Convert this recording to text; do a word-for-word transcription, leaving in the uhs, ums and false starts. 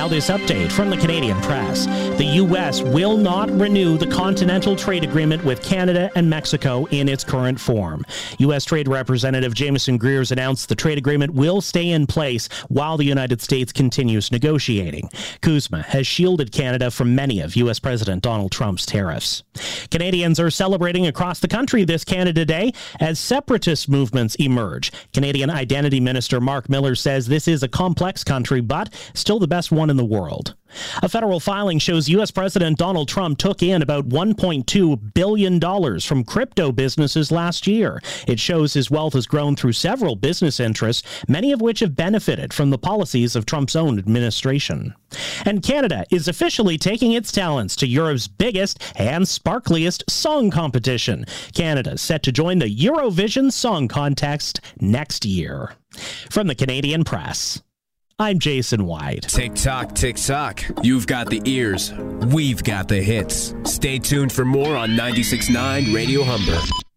Now this update from the Canadian Press. The U S will not renew the Continental Trade Agreement with Canada and Mexico in its current form. U S Trade Representative Jameson Greer's announced the trade agreement will stay in place while the United States continues negotiating. Kuzma has shielded Canada from many of U S President Donald Trump's tariffs. Canadians are celebrating across the country this Canada Day as separatist movements emerge. Canadian Identity Minister Mark Miller says this is a complex country, but still the best one in the world. A federal filing shows U S President Donald Trump took in about one point two billion dollars from crypto businesses last year. It shows his wealth has grown through several business interests, many of which have benefited from the policies of Trump's own administration. And Canada is officially taking its talents to Europe's biggest and sparkliest song competition. Canada is set to join the Eurovision Song Contest next year. From the Canadian Press, I'm Jason White. Tick tock, tick tock. You've got the ears. We've got the hits. Stay tuned for more on ninety-six point nine Radio Humber.